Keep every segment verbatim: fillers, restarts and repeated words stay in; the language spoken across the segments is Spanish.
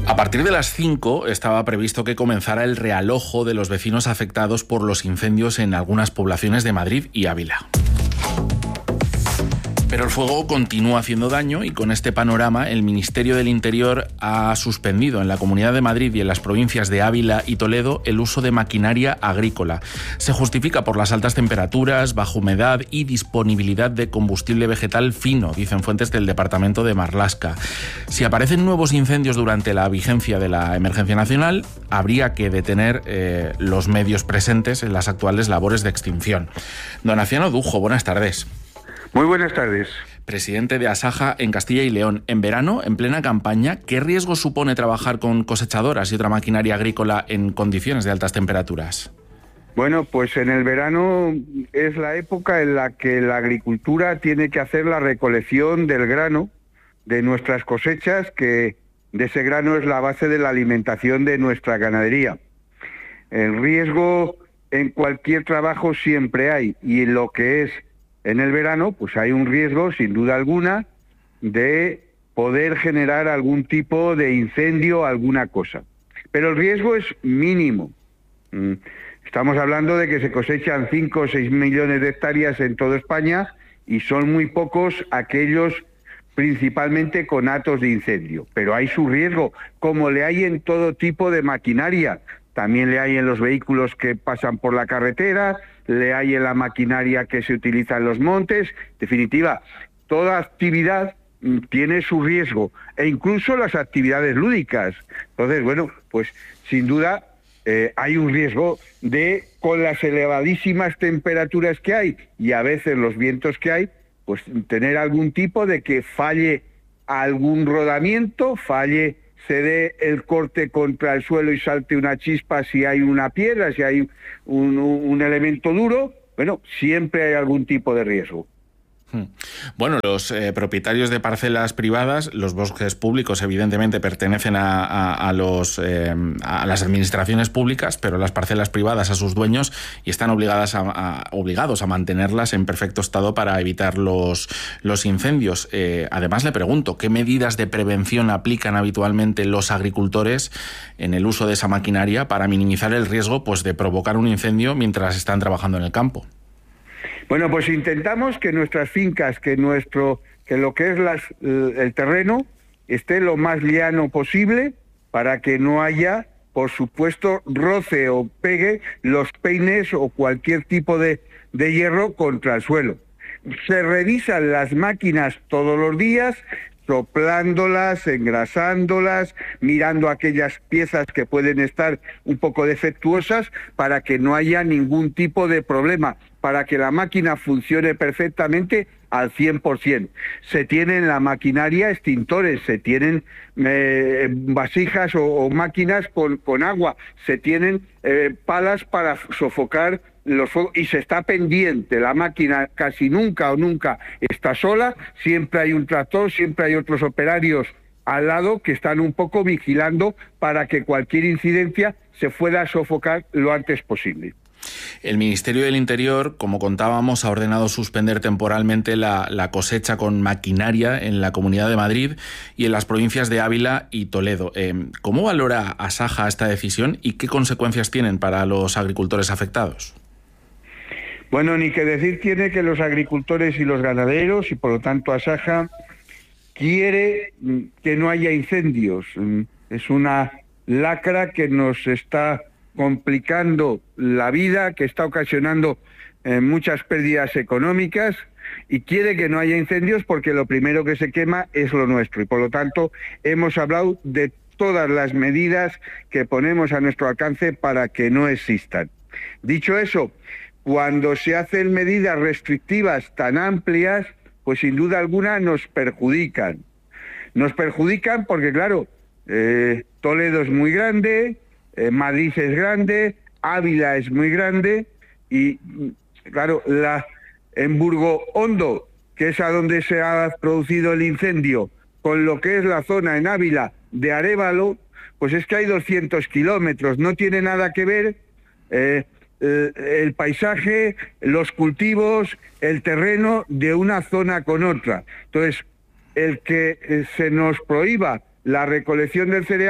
A partir de las cinco estaba previsto que comenzara el realojo de los vecinos afectados por los incendios en algunas poblaciones de Madrid y Ávila. Pero el fuego continúa haciendo daño y con este panorama el Ministerio del Interior ha suspendido en la Comunidad de Madrid y en las provincias de Ávila y Toledo el uso de maquinaria agrícola. Se justifica por las altas temperaturas, baja humedad y disponibilidad de combustible vegetal fino, dicen fuentes del departamento de Marlaska. Si aparecen nuevos incendios durante la vigencia de la emergencia nacional, habría que detener eh, los medios presentes en las actuales labores de extinción. Don Aciano Dujo, buenas tardes. Muy buenas tardes. Presidente de Asaja en Castilla y León. En verano, en plena campaña, ¿qué riesgo supone trabajar con cosechadoras y otra maquinaria agrícola en condiciones de altas temperaturas? Bueno, pues en el verano es la época en la que la agricultura tiene que hacer la recolección del grano, de nuestras cosechas, que de ese grano es la base de la alimentación de nuestra ganadería. El riesgo en cualquier trabajo siempre hay, y en lo que es en el verano, pues hay un riesgo, sin duda alguna, de poder generar algún tipo de incendio, alguna cosa. Pero el riesgo es mínimo. Estamos hablando de que se cosechan cinco o seis millones de hectáreas en toda España y son muy pocos aquellos principalmente con atos de incendio. Pero hay su riesgo, como le hay en todo tipo de maquinaria. También le hay en los vehículos que pasan por la carretera, le hay en la maquinaria que se utiliza en los montes. En definitiva, toda actividad tiene su riesgo, e incluso las actividades lúdicas. Entonces, bueno, pues sin duda eh, hay un riesgo de, con las elevadísimas temperaturas que hay y a veces los vientos que hay, pues tener algún tipo de que falle algún rodamiento, falle, se dé el corte contra el suelo y salte una chispa si hay una piedra, si hay un, un elemento duro. Bueno, siempre hay algún tipo de riesgo. Bueno, los eh, propietarios de parcelas privadas, los bosques públicos evidentemente pertenecen a, a, a, los, eh, a las administraciones públicas, pero las parcelas privadas a sus dueños y están obligadas a, a, obligados a mantenerlas en perfecto estado para evitar los, los incendios. Eh, además le pregunto, ¿qué medidas de prevención aplican habitualmente los agricultores en el uso de esa maquinaria para minimizar el riesgo, pues, de provocar un incendio mientras están trabajando en el campo? Bueno, pues intentamos que nuestras fincas, que nuestro, que lo que es las, el terreno esté lo más llano posible para que no haya, por supuesto, roce o pegue los peines o cualquier tipo de, de hierro contra el suelo. Se revisan las máquinas todos los días, soplándolas, engrasándolas, mirando aquellas piezas que pueden estar un poco defectuosas para que no haya ningún tipo de problema, para que la máquina funcione perfectamente al cien por ciento. Se tienen la maquinaria extintores, se tienen eh, vasijas o, o máquinas con, con agua, se tienen eh, palas para sofocar los fuegos, y se está pendiente. La máquina casi nunca o nunca está sola, siempre hay un tractor, siempre hay otros operarios al lado que están un poco vigilando para que cualquier incidencia se pueda sofocar lo antes posible. El Ministerio del Interior, como contábamos, ha ordenado suspender temporalmente la, la cosecha con maquinaria en la Comunidad de Madrid y en las provincias de Ávila y Toledo. Eh, ¿Cómo valora Asaja esta decisión y qué consecuencias tienen para los agricultores afectados? Bueno, ni que decir tiene que los agricultores y los ganaderos, y por lo tanto Asaja, quiere que no haya incendios. Es una lacra que nos está complicando la vida, que está ocasionando eh, muchas pérdidas económicas, y quiere que no haya incendios porque lo primero que se quema es lo nuestro, y por lo tanto hemos hablado de todas las medidas que ponemos a nuestro alcance para que no existan. Dicho eso, cuando se hacen medidas restrictivas tan amplias, pues sin duda alguna nos perjudican. Nos perjudican porque, claro, eh, Toledo es muy grande, eh, Madrid es grande, Ávila es muy grande, y claro, la, en Burgo Hondo, que es a donde se ha producido el incendio, con lo que es la zona en Ávila de Arévalo, pues es que hay doscientos kilómetros, no tiene nada que ver eh, el, el paisaje, los cultivos, el terreno de una zona con otra. Entonces, el que se nos prohíba la recolección del cereal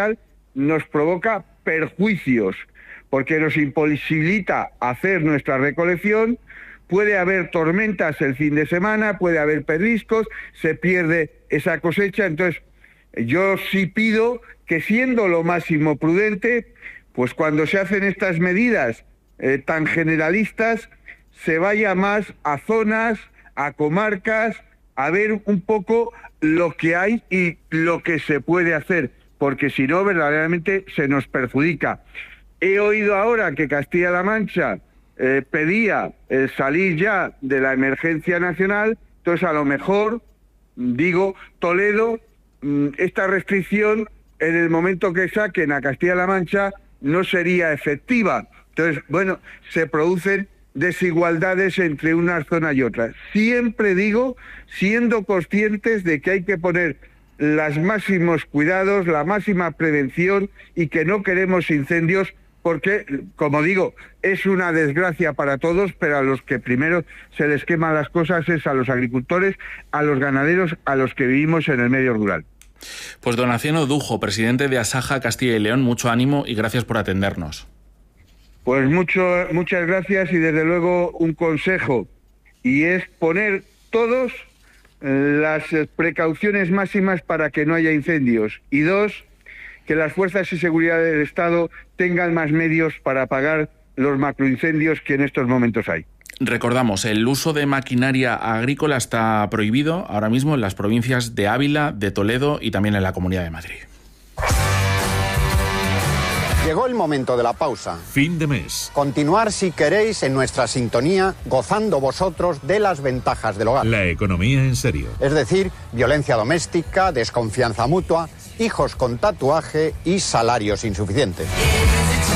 nos provoca perjuicios, porque nos imposibilita hacer nuestra recolección. Puede haber tormentas el fin de semana, puede haber pedriscos, se pierde esa cosecha. Entonces, yo sí pido que, siendo lo máximo prudente, pues cuando se hacen estas medidas eh, tan generalistas, se vaya más a zonas, a comarcas, a ver un poco lo que hay y lo que se puede hacer, porque si no, verdaderamente se nos perjudica. He oído ahora que Castilla-La Mancha eh, pedía el salir ya de la emergencia nacional, entonces a lo mejor, digo, Toledo, esta restricción en el momento que saquen a Castilla-La Mancha no sería efectiva. Entonces, bueno, se producen desigualdades entre una zona y otra. Siempre digo, siendo conscientes de que hay que poner los máximos cuidados, la máxima prevención, y que no queremos incendios porque, como digo, es una desgracia para todos, pero a los que primero se les queman las cosas es a los agricultores, a los ganaderos, a los que vivimos en el medio rural. Pues don Aciano Dujo, presidente de Asaja Castilla y León, mucho ánimo y gracias por atendernos. Pues mucho, muchas gracias, y desde luego un consejo, y es poner todos las precauciones máximas para que no haya incendios, y dos, que las fuerzas de seguridad del Estado tengan más medios para apagar los macroincendios que en estos momentos hay. Recordamos, el uso de maquinaria agrícola está prohibido ahora mismo en las provincias de Ávila, de Toledo y también en la Comunidad de Madrid. Llegó el momento de la pausa. Fin de mes. Continuar, si queréis, en nuestra sintonía, gozando vosotros de las ventajas del hogar. La economía en serio. Es decir, violencia doméstica, desconfianza mutua, hijos con tatuaje y salarios insuficientes.